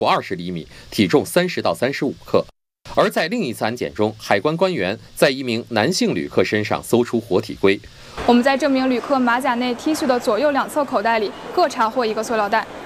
20厘米，体重30到35克。而在另一次安检中，海关官员在一名男性旅客身上搜出活体龟。 我们在这名旅客马甲内 T 恤的左右两侧口袋里各查获一个塑料袋，